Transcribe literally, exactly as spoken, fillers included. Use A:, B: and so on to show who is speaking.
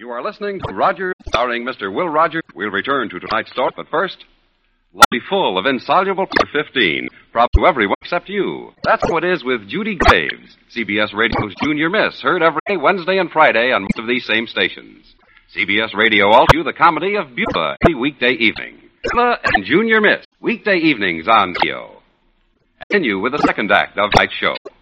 A: You are listening to Roger, starring Mister Will Rogers. We'll return to tonight's story, but first, life be full of insoluble fifteen, props to everyone except you. That's how it is with Judy Graves, C B S Radio's Junior Miss, heard every day, Wednesday and Friday on most of these same stations. C B S Radio also do the comedy of Beulah every weekday evening. Beulah and Junior Miss, weekday evenings on T O. Continue with the second act of tonight's show.